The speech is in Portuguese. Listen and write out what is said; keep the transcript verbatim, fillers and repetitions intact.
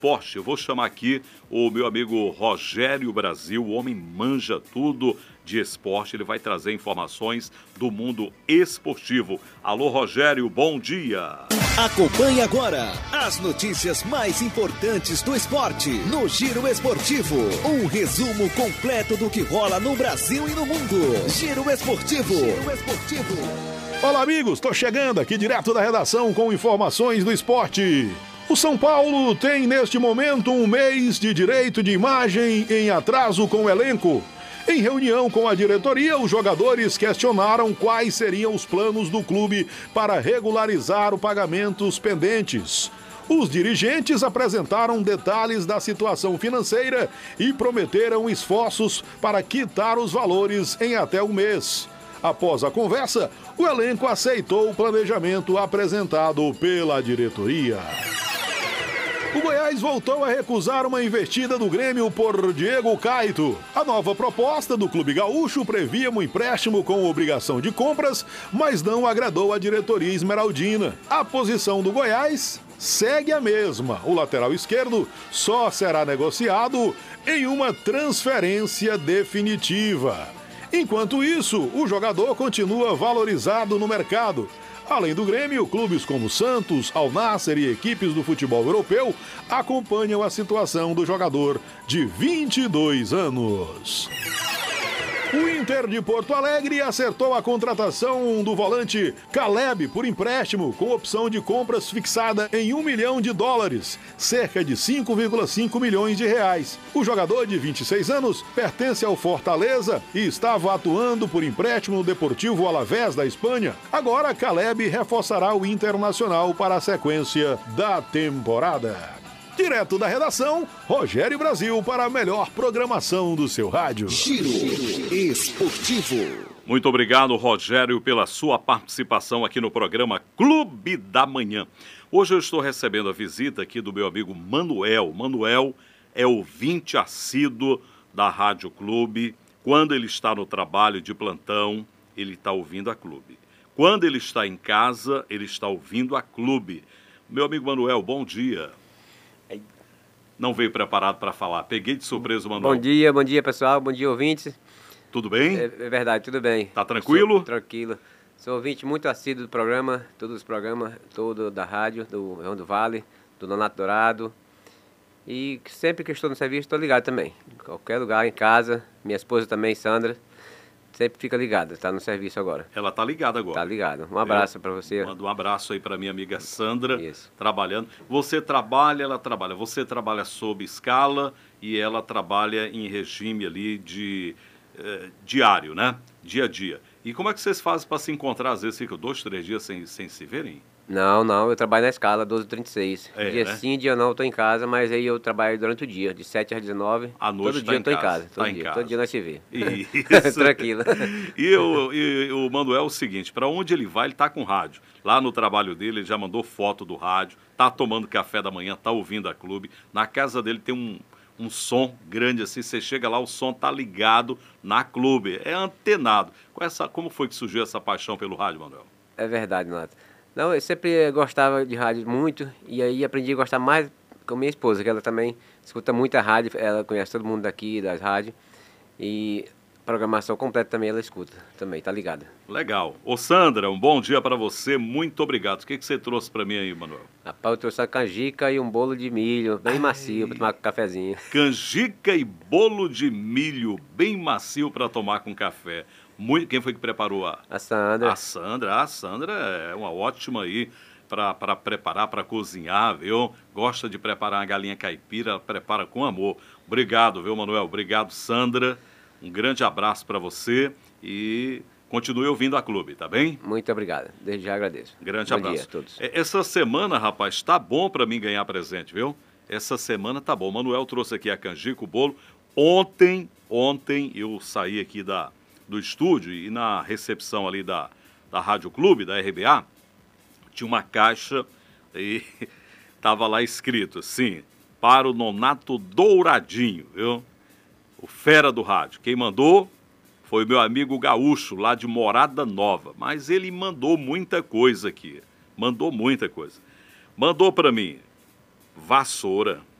Esporte. Eu vou chamar aqui o meu amigo Rogério Brasil, o homem manja tudo de esporte. Ele vai trazer informações do mundo esportivo. Alô, Rogério, bom dia. Acompanhe agora as notícias mais importantes do esporte no Giro Esportivo. Um resumo completo do que rola no Brasil e no mundo. Giro Esportivo. Giro Esportivo. Olá, amigos. Estou chegando aqui direto da redação com informações do esporte. O São Paulo tem, neste momento, um mês de direito de imagem em atraso com o elenco. Em reunião com a diretoria, os jogadores questionaram quais seriam os planos do clube para regularizar os pagamentos pendentes. Os dirigentes apresentaram detalhes da situação financeira e prometeram esforços para quitar os valores em até um mês. Após a conversa, o elenco aceitou o planejamento apresentado pela diretoria. O Goiás voltou a recusar uma investida do Grêmio por Diego Caito. A nova proposta do clube gaúcho previa um empréstimo com obrigação de compras, mas não agradou a diretoria esmeraldina. A posição do Goiás segue a mesma. O lateral esquerdo só será negociado em uma transferência definitiva. Enquanto isso, o jogador continua valorizado no mercado. Além do Grêmio, clubes como Santos, Al Nassr e equipes do futebol europeu acompanham a situação do jogador de vinte e dois anos. O Inter de Porto Alegre acertou a contratação do volante Caleb por empréstimo, com opção de compras fixada em um milhão de dólares, cerca de cinco vírgula cinco milhões de reais. O jogador de vinte e seis anos pertence ao Fortaleza e estava atuando por empréstimo no Deportivo Alavés da Espanha. Agora, Caleb reforçará o Internacional para a sequência da temporada. Direto da redação, Rogério Brasil para a melhor programação do seu rádio. Giro Esportivo. Muito obrigado, Rogério, pela sua participação aqui no programa Clube da Manhã. Hoje eu estou recebendo a visita aqui do meu amigo Manuel. Manuel é ouvinte assíduo da Rádio Clube. Quando ele está no trabalho de plantão, ele está ouvindo a Clube. Quando ele está em casa, ele está ouvindo a Clube. Meu amigo Manuel, bom dia. Não veio preparado para falar. Peguei de surpresa o Manuel. Bom dia, bom dia, pessoal. Bom dia, ouvintes. Tudo bem? É, é verdade, tudo bem. Tá tranquilo? Sou, tranquilo. Sou ouvinte muito assíduo do programa, todos os programas, todo da rádio, do Reão do Vale, do Nonato Dourado. E sempre que estou no serviço, estou ligado também. Em qualquer lugar, em casa. Minha esposa também, Sandra, sempre fica ligada, está no serviço agora. Ela está ligada agora. Está ligada. Um abraço para você. Manda um abraço aí para minha amiga Sandra. Isso. Trabalhando. Você trabalha, ela trabalha. Você trabalha sob escala e ela trabalha em regime ali de eh, diário, né? Dia a dia. E como é que vocês fazem para se encontrar? Às vezes ficam dois, três dias sem, sem se verem? Não, não, eu trabalho na escala doze trinta e seis. É, dia né? sim, dia não, eu tô em casa, mas aí eu trabalho durante o dia, de sete às dezenove. À noite todo tá dia em eu tô em casa, casa. Todo tá em dia, casa. todo dia nós se vê. Isso. Tranquilo. E, o, e o Manuel é o seguinte, para onde ele vai, ele tá com rádio. Lá no trabalho dele, ele já mandou foto do rádio, tá tomando café da manhã, tá ouvindo a Clube. Na casa dele tem um, um som grande assim, você chega lá, o som tá ligado na Clube, é antenado. Com essa, como foi que surgiu essa paixão pelo rádio, Manuel? É verdade, Nato. Não, eu sempre gostava de rádio muito, e aí aprendi a gostar mais com minha esposa, que ela também escuta muita rádio, ela conhece todo mundo daqui das rádios, e programação completa também ela escuta, também, tá ligada. Legal. Ô Sandra, um bom dia para você, muito obrigado. O que, que você trouxe para mim aí, Manuel? Rapaz, eu trouxe uma canjica e um bolo de milho, bem Ai. macio, para tomar com cafezinho. Canjica e bolo de milho, bem macio para tomar com café. Muito, quem foi que preparou a... A Sandra. A Sandra, a Sandra é uma ótima aí para preparar, para cozinhar, viu? Gosta de preparar uma galinha caipira, prepara com amor. Obrigado, viu, Manuel? Obrigado, Sandra. Um grande abraço para você e continue ouvindo a Clube, tá bem? Muito obrigado, desde já agradeço. Grande Bom abraço. dia a todos. Essa semana, rapaz, tá bom para mim ganhar presente, viu? Essa semana tá bom. O Manuel trouxe aqui a canjica, o bolo. Ontem, ontem eu saí aqui da... do estúdio e na recepção ali da, da Rádio Clube, da R B A, tinha uma caixa e tava lá escrito assim, para o Nonato Douradinho, viu? O fera do rádio. Quem mandou foi o meu amigo Gaúcho, lá de Morada Nova, mas ele mandou muita coisa aqui, mandou muita coisa. Mandou para mim vassoura,